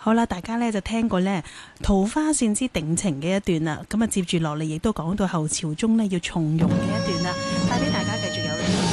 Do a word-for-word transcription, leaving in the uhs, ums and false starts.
好啦，大家咧就聽過咧桃花扇之定情嘅一段啦，咁啊接住落嚟亦都講到後朝中咧要從容嘅一段啦，帶俾大家繼續有。